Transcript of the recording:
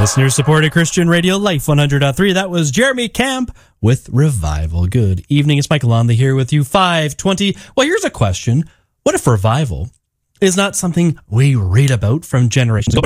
Listener-supported Christian Radio, Life 100.3. That was Jeremy Camp with Revival. Good evening. It's Michael Lonley here with you, 520. Well, here's a question. What if revival is not something we read about from generations ago,